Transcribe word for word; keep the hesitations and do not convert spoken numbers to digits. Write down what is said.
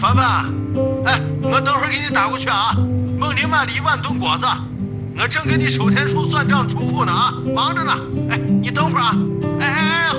凡凡，哎，我等会儿给你打过去啊。孟宁买了一万吨果子，我正给你收田处算账出库呢啊，忙着呢。哎，你等会儿啊。